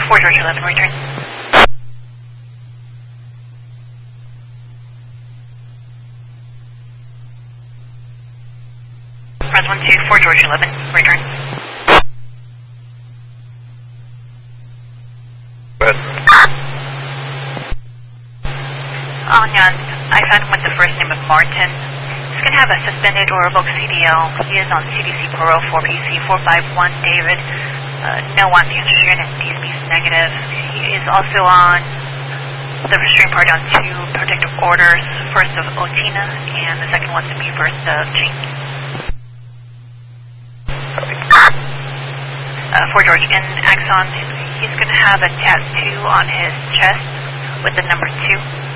4 George 11, return. Press 1 to 4 George 11, return. Go ahead. Anyan, I found him with the first name of Martin. He's going to have a suspended or revoked CDL. He is on CDC parole for PC 451 David. No anti-interest unit, DSP is negative. He is also on the restraint party on 2 protective orders, first of Otina, and the second one to be first of Jean. 4 George, in Axon, he's going to have a tattoo on his chest with the number 2.